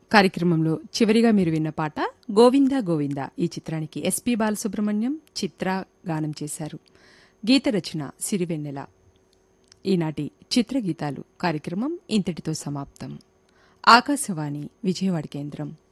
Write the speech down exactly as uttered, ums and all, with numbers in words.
కార్యక్రమంలో చివరిగా మీరు విన్న పాట గోవింద గోవింద ఈ చిత్రానికి ఎస్పి బాలసుబ్రహ్మణ్యం చిత్ర గానం చేశారు. గీత రచన సిరివెన్నెల. ఈనాటి చిత్రగీతాలు కార్యక్రమం ఇంతటితో సమాప్తం. ఆకాశవాణి విజయవాడ కేంద్రం.